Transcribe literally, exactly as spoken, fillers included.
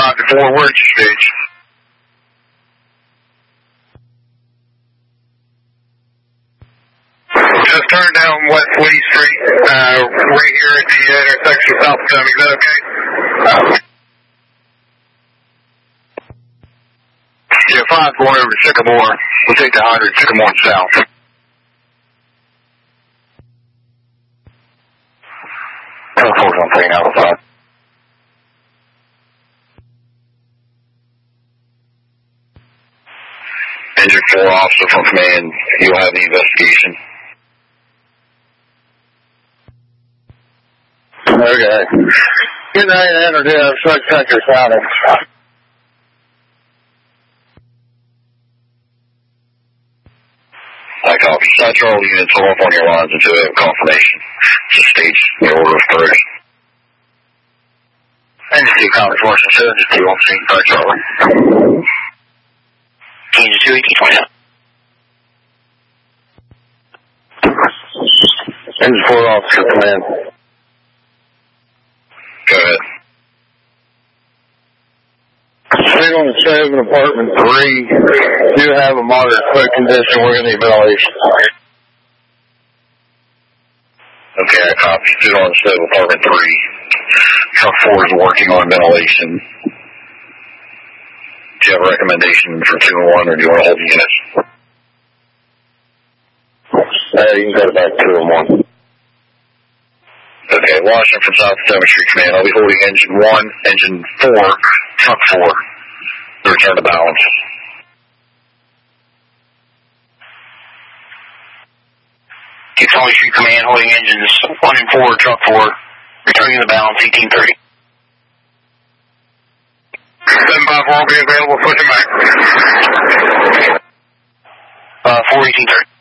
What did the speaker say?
five to four, where'd you stage? Just turn down West Woody Street, uh, right here at the intersection of South Potomac. Is that okay? Yeah, five going over to Sycamore. We'll take the one hundred Sycamore south. Truck four's on three now, five. Engine four officer from command, you'll have the investigation. Okay. Good night, Andrew. I'm Truck Sector Sounding. I copy. Side all units hold up on your lines until you have confirmation. Just stage the order of thirty. Engine two, Conference Washington, Engine two on scene, Side Charlie. Engine two, eighteen twenty. Engine four, officer command. Go ahead. Sitting on the seven, apartment three, do have a moderate foot condition. We're going to need ventilation. Okay, I copy. Sit on the seven, apartment three. Truck four is working on ventilation. Do you have a recommendation for two and one, or do you want to hold the units? Uh, you can go to back two and one. Okay, Washington from South Potomac Street Command. I'll be holding engine one, engine four, truck four. Return to balance. Potomac Street Command holding engines one and four, truck four. Returning to balance, eighteen thirty. seven five four will be available, pushing back. Uh, four eighteen thirty.